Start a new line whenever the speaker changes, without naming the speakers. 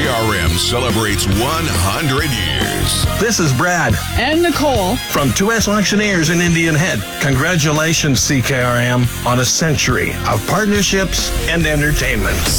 CKRM celebrates 100 years.
This is Brad
and Nicole
from 2S Auctioneers in Indian Head. Congratulations, CKRM, on a century of partnerships and entertainment.